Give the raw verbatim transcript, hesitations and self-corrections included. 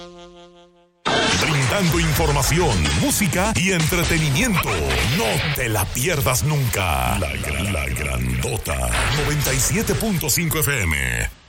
Brindando información, música y entretenimiento. No te la pierdas nunca. La, gran, la grandota noventa y siete punto cinco F M.